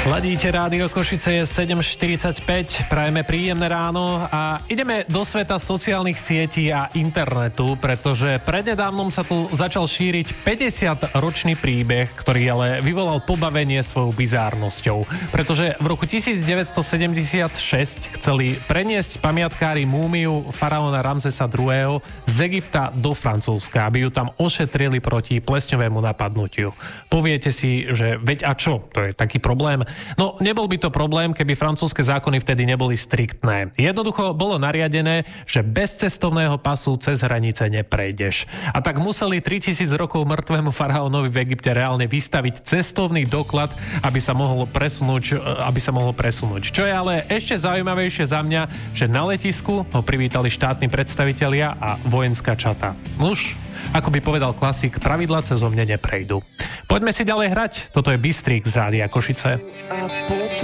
Ladíte Rádio Košice, je 7:45, prajeme príjemné ráno a ideme do sveta sociálnych sietí a internetu, pretože prednedávnom sa tu začal šíriť 50-ročný príbeh, ktorý ale vyvolal pobavenie svojou bizárnosťou. Pretože v roku 1976 chceli preniesť pamiatkári múmiu faraóna Ramzesa II. Z Egypta do Francúzska, aby ju tam ošetrili proti plesňovému napadnutiu. Poviete si, že veď a čo, to je taký problém? No, nebol by to problém, keby francúzske zákony vtedy neboli striktné. Jednoducho bolo nariadené, že bez cestovného pasu cez hranice neprejdeš. A tak museli 3000 rokov mŕtvemu faraónovi v Egypte reálne vystaviť cestovný doklad, aby sa mohol presunúť. Čo je ale ešte zaujímavejšie za mňa, že na letisku ho privítali štátni predstavitelia a vojenská čata. Nuž, ako by povedal klasik, pravidlá cezo mne neprejdú. Poďme si ďalej hrať. Toto je Bystrik z Rádia Košice.